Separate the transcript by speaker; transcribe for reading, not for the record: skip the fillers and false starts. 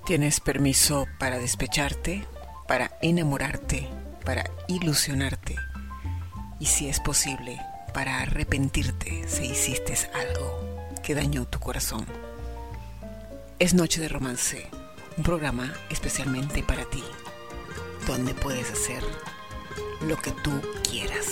Speaker 1: Tienes permiso para despecharte, para enamorarte, para ilusionarte y, si es posible, para arrepentirte si hiciste algo que dañó tu corazón. Es Noche de Romance, un programa especialmente para ti, donde puedes hacer lo que tú quieras.